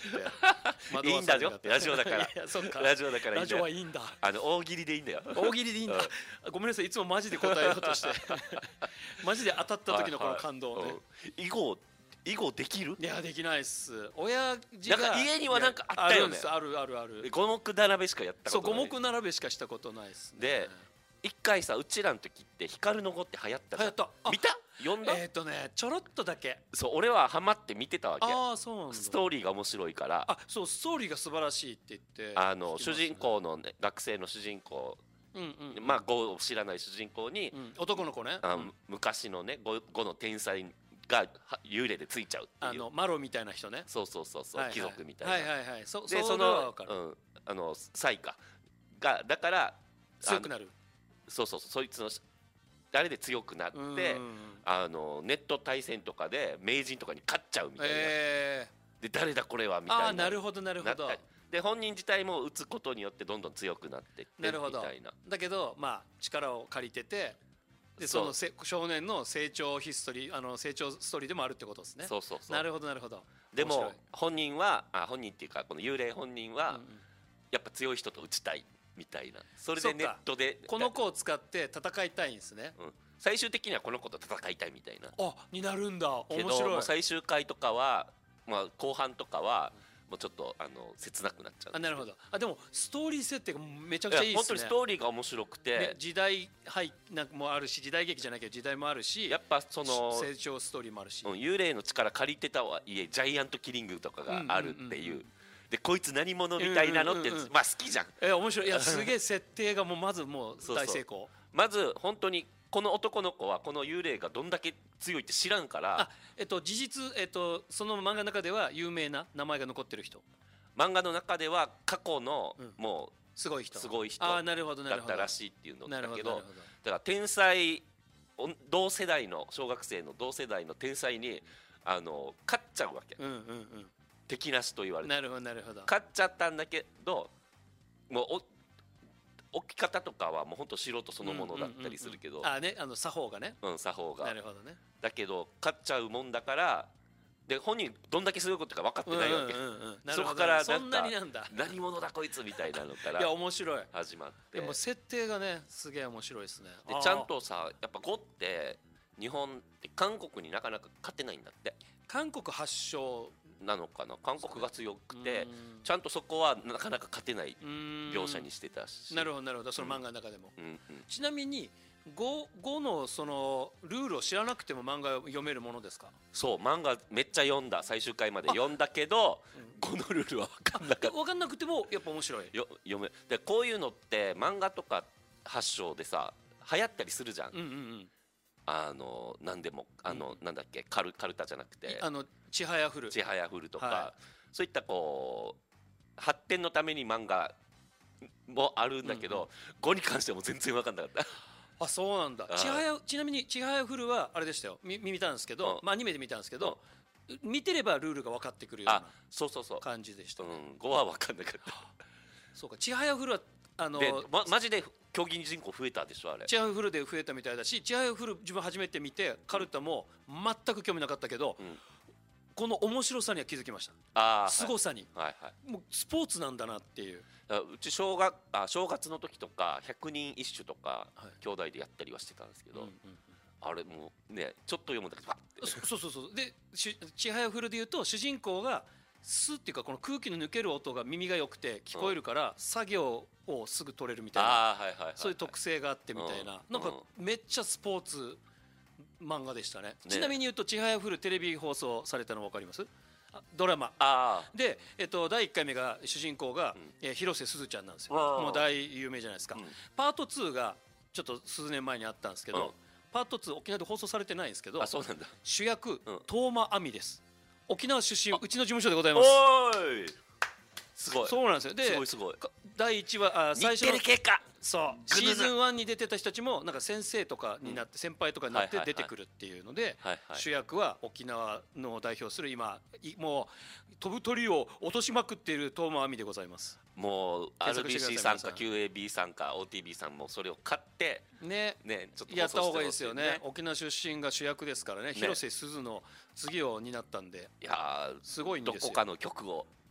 っていいんだよラジオだからいやそっかラジオだからいいラジんだよ。 オはいいんだ大喜利でいいんだよ。 大喜利でいいんだごめんなさいいつもマジで答えようとしてマジで当たった時のこの感動ね、 囲碁できる？ いやできないっす。親父なんがか家にはなんかあったよね。 あるある五目並べしかやったそうことない。 五目並べしかしたことないっすね。 で一回さうちらの時って光の碁って流行ったじゃん。 流行った。 見た？読んだ？ ちょろっとだけ。 そう俺はハマって見てたわけ。 ああそうなんだ。 ストーリーが面白いから。 あそうストーリーが素晴らしいって言って主人公のね学生の主人公、まあ碁を知らない主人公に、 男の子ね、 昔のね碁の天才が幽霊でついちゃうっていう。 マロみたいな人ね。 そう貴族みたいな。 はいはいはい。でその才かがだから強くなる。 そうそいつのあれで強くなってネット対戦とかで名人とかに勝っちゃうみたいな。で誰だこれはみたいな。 なるほどなるほど。 で本人自体も打つことによってどんどん強くなってってみたいな。 なるほど。だけどまあ力を借りててでその少年の成長ヒストリー成長ストーリーでもあるってことですね。 そうなるほどなるほど。 でも本人っていうかこの幽霊本人はやっぱ強い人と打ちたいみたいな。それでネットでこの子を使って戦いたいんですね。 最終的にはこの子と戦いたいみたいな。 になるんだ。面白い。 けど最終回とかは後半とかはもうちょっと切なくなっちゃう。 なるほど。でもストーリー設定がめちゃくちゃいいですね。 本当にストーリーが面白くて時代なんかもあるし時代劇じゃないけど時代もあるしやっぱその成長ストーリーもあるし幽霊の力借りてたはいえジャイアントキリングとかがあるっていうでこいつ何者みたいなのってまあ好きじゃん。 面白い。いやすげえ設定がまずもう大成功。 まず本当にこの男の子はこの幽霊がどんだけ強いって知らんから。 事実その漫画の中では有名な名前が残ってる人。 漫画の中では過去のもうすごい人だったらしいっていうのだけど、だから天才同世代の小学生の同世代の天才に勝っちゃうわけ。敵なしと言われて。 なるほどなるほど。 勝っちゃったんだけどもう置き方とかはもう本当素人そのものだったりするけど、 作法がね。 作法が。 なるほどね。 だけど勝っちゃうもんだからで本人どんだけすごいことか分かってないわけ。そこからなんか何者だこいつみたいなのから始まって。 でも設定がねすげえ面白いですね。 でちゃんとさやっぱ碁って日本って韓国になかなか勝てないんだって。 韓国発祥なのかな。韓国が強くてちゃんとそこはなかなか勝てない描写にしてたし。 なるほどなるほど。その漫画の中でも。ちなみに碁のそのルールを知らなくても漫画読めるものですか？ そう漫画めっちゃ読んだ。最終回まで読んだけど碁のルールは分かんなかった。 分かんなくてもやっぱ面白い。 読めでこういうのって漫画とか発祥でさ流行ったりするじゃん。何でもなんだっけカルタじゃなくてちはやふるとかそういったこう発展のために漫画もあるんだけど碁に関しても全然分かんなかった。 そうなんだ。ちなみにちはやふるはあれでしたよ。見たんですけどアニメで見たんですけど見てればルールが分かってくるような感じでした。 碁は分かんなかった。 そうかちはやふるはマジで競技人口増えたでしょあれ。 ちはやふるで増えたみたいだしちはやふる自分初めて見てカルタも全く興味なかったけどこの面白さには気づきました。凄さにもうスポーツなんだなっていう。 うち正月の時とか百人一首とか兄弟でやったりはしてたんですけどあれもうねちょっと読むだけでパッて。 そうでちはやふるでいうと主人公がスっていうかこの空気の抜ける音が耳が良くて聞こえるから作業をすぐ取れるみたいなそういう特性があってみたいななんかめっちゃスポーツ漫画でしたね。ちなみに言うとちはやふるテレビ放送されたの分かります？ドラマで第1回目が主人公が広瀬すずちゃんなんですよ。もう大有名じゃないですか。パート2がちょっと数年前にあったんですけどパート2沖縄で放送されてないんですけど主役當真亜美です。沖縄出身うちの事務所でございます。 すごい。 そうなんですよ。で第1話最初のそうシーズン1に出てた人たちもなんか先生とかになって先輩とかになって出てくるっていうので主役は沖縄の代表する今もう飛ぶ鳥を落としまくっている當真亜美でございます。 もう RBC さんか QAB さんか OTB さんもそれを買ってねちょっとやった方がいいですよね。沖縄出身が主役ですからね。広瀬すずの次を担ったんで。 いやすごいんですよ。 どこかの曲を